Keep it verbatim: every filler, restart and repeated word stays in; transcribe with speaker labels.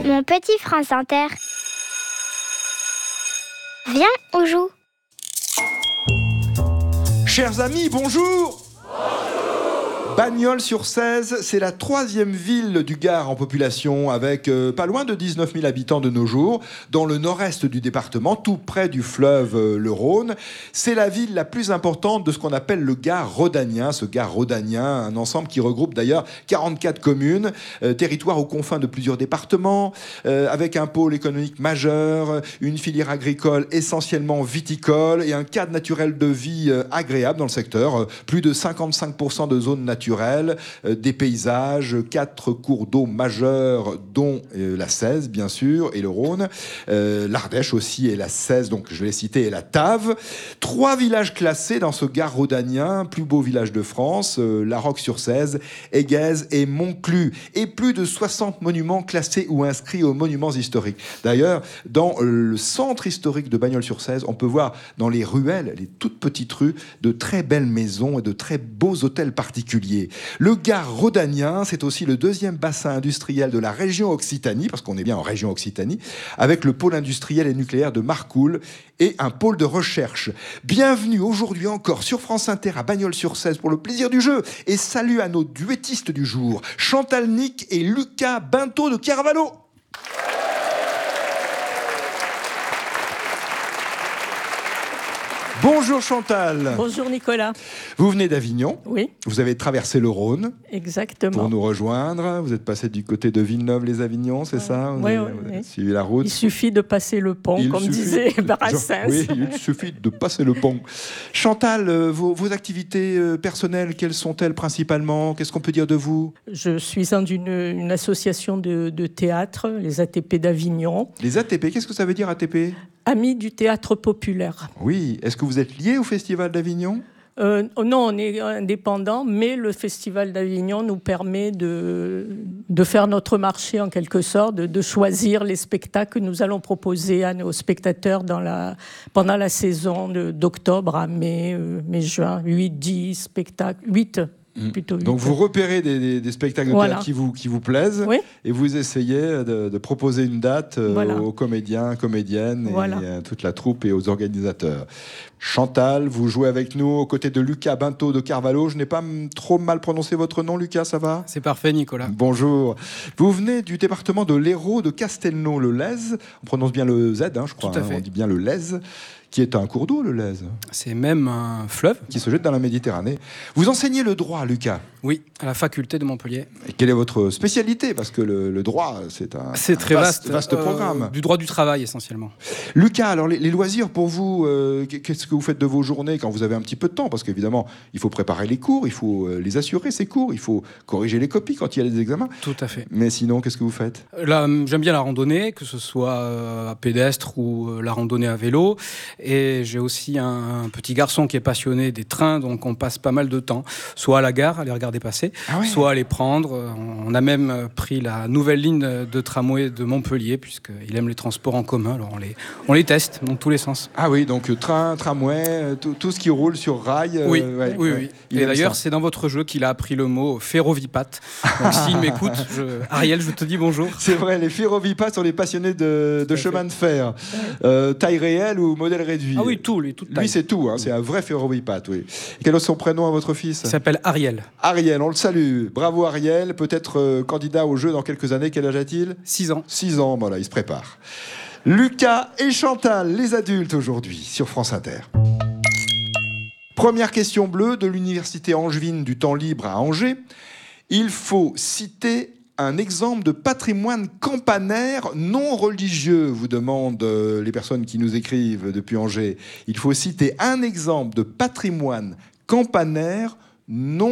Speaker 1: Mon petit France Inter. Viens, on joue.
Speaker 2: Chers amis, bonjour. Bagnols-sur-Cèze, c'est la troisième ville du Gard en population, avec euh, pas loin de dix-neuf mille habitants de nos jours, dans le nord-est du département, tout près du fleuve euh, le Rhône. C'est la ville la plus importante de ce qu'on appelle le Gard rhodanien. Ce Gard rhodanien, un ensemble qui regroupe d'ailleurs quarante-quatre communes, euh, territoire aux confins de plusieurs départements, euh, avec un pôle économique majeur, une filière agricole essentiellement viticole et un cadre naturel de vie euh, agréable dans le secteur. Euh, plus de cinquante-cinq pour cent de zones naturelles, Euh, des paysages, quatre cours d'eau majeurs, dont euh, la Cèze, bien sûr, et le Rhône, euh, l'Ardèche aussi, et la Cèze, donc je vais les citer, et la Tave. Trois villages classés dans ce Gard rhodanien, plus beau village de France, euh, La Roque-sur-Cèze, Éguez et Montclus, et plus de soixante monuments classés ou inscrits aux monuments historiques. D'ailleurs, dans le centre historique de Bagnols-sur-Cèze, on peut voir dans les ruelles, les toutes petites rues, de très belles maisons et de très beaux hôtels particuliers. Le Gard rhodanien, c'est aussi le deuxième bassin industriel de la région Occitanie, parce qu'on est bien en région Occitanie, avec le pôle industriel et nucléaire de Marcoule et un pôle de recherche. Bienvenue aujourd'hui encore sur France Inter à Bagnols-sur-Cèze pour le plaisir du jeu. Et salut à nos duettistes du jour, Chantal Nick et Lucas Bintot de Carvalho. Bonjour Chantal.
Speaker 3: Bonjour Nicolas.
Speaker 2: Vous venez d'Avignon.
Speaker 3: Oui.
Speaker 2: Vous avez traversé le Rhône.
Speaker 3: Exactement.
Speaker 2: Pour nous rejoindre. Vous êtes passé du côté de Villeneuve-les-Avignon, c'est ouais. ça Vous
Speaker 3: Oui,
Speaker 2: avez,
Speaker 3: oui,
Speaker 2: vous avez
Speaker 3: oui.
Speaker 2: suivi la route.
Speaker 3: Il suffit de passer le pont, il comme suffit, disait Brassens.
Speaker 2: Oui, il suffit de passer le pont. Chantal, vos, vos activités personnelles, quelles sont-elles principalement? Qu'est-ce qu'on peut dire de vous?
Speaker 3: Je suis dans une, une association de, de théâtre, les A T P d'Avignon.
Speaker 2: Les A T P, qu'est-ce que ça veut dire A T P?
Speaker 3: Amis du théâtre populaire.
Speaker 2: Oui. Est-ce que vous êtes lié au Festival d'Avignon?
Speaker 3: Euh, non, on est indépendant, mais le Festival d'Avignon nous permet de, de faire notre marché en quelque sorte, de, de choisir les spectacles que nous allons proposer à nos spectateurs dans la, pendant la saison de, d'octobre à mai, euh, mai-juin, huit dix spectacles, huit plutôt. huit.
Speaker 2: Donc vous repérez des, des, des spectacles de
Speaker 3: voilà.
Speaker 2: théâtre qui vous, qui vous plaisent, oui. et vous essayez de, de proposer une date euh, voilà. aux comédiens, comédiennes, voilà. et à toute la troupe et aux organisateurs. Chantal, vous jouez avec nous aux côtés de Lucas Bintot de Carvalho. Je n'ai pas trop mal prononcé votre nom, Lucas, ça va?
Speaker 4: C'est parfait, Nicolas.
Speaker 2: Bonjour. Vous venez du département de l'Hérault de Castelnau-le-Lez. On prononce bien le Z, hein, je crois.
Speaker 4: Tout à fait.
Speaker 2: Hein, on dit bien le Lez, qui est un cours d'eau, le Lez.
Speaker 4: C'est même un fleuve.
Speaker 2: Qui se jette dans la Méditerranée. Vous enseignez le droit, Lucas?
Speaker 4: Oui, à la faculté de Montpellier.
Speaker 2: Et quelle est votre spécialité? Parce que le, le droit, c'est un,
Speaker 4: c'est
Speaker 2: un
Speaker 4: très
Speaker 2: vaste,
Speaker 4: vaste,
Speaker 2: vaste programme.
Speaker 4: Euh, du droit du travail, essentiellement.
Speaker 2: Lucas, alors les, les loisirs pour vous, euh, qu'est-ce que vous faites de vos journées quand vous avez un petit peu de temps? Parce qu'évidemment, il faut préparer les cours, il faut euh, les assurer, ces cours, il faut corriger les copies quand il y a des examens.
Speaker 4: Tout à fait.
Speaker 2: Mais sinon, qu'est-ce que vous faites?
Speaker 4: Là, j'aime bien la randonnée, que ce soit euh, à pédestre ou euh, la randonnée à vélo. Et j'ai aussi un, un petit garçon qui est passionné des trains, donc on passe pas mal de temps, soit à la gare, à les regarder passer, ah ouais. soit à les prendre. On a même pris la nouvelle ligne de tramway de Montpellier, puisqu'il aime les transports en commun, alors on les, on les teste dans tous les sens.
Speaker 2: Ah oui, donc train, tramway, tout, tout ce qui roule sur rail.
Speaker 4: Oui,
Speaker 2: euh, ouais,
Speaker 4: oui,
Speaker 2: ouais.
Speaker 4: oui. Et d'ailleurs, ça. C'est dans votre jeu qu'il a appris le mot ferrovipat. Donc s'il m'écoute, je... Ariel, je te dis bonjour.
Speaker 2: C'est vrai, les ferrovipats sont les passionnés de, de chemin de fer. Euh, taille réelle ou modèle réduit?
Speaker 4: Ah oui, tout, lui, toute taille.
Speaker 2: Lui, c'est tout, hein, c'est un vrai ferrovipat, oui. Et quel est son prénom à votre fils?
Speaker 4: Il s'appelle Ariel.
Speaker 2: Ariel, on le salue. Bravo Ariel, peut-être euh, candidat au jeu dans quelques années. Quel âge a-t-il?
Speaker 4: Six ans.
Speaker 2: Six ans, voilà, il se prépare. Lucas et Chantal, les adultes aujourd'hui, sur France Inter. Première question bleue de l'université angevine du temps libre à Angers. Il faut citer un exemple de patrimoine campanaire non religieux, vous demandent euh, les personnes qui nous écrivent depuis Angers. Il faut citer un exemple de patrimoine campanaire non